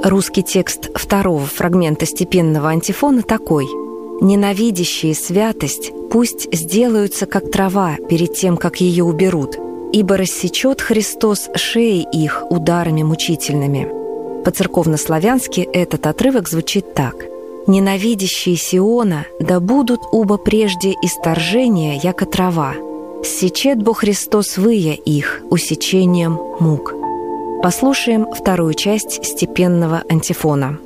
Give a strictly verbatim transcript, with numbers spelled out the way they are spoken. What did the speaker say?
Русский текст второго фрагмента степенного антифона такой: «Ненавидящие святость пусть сделаются, как трава, перед тем, как ее уберут, ибо рассечет Христос шеи их ударами мучительными». По-церковнославянски этот отрывок звучит так: «Ненавидящие Сиона да будут уба прежде исторжения, яко трава, сечет бо Христос выя их усечением мук». Послушаем вторую часть степенного антифона.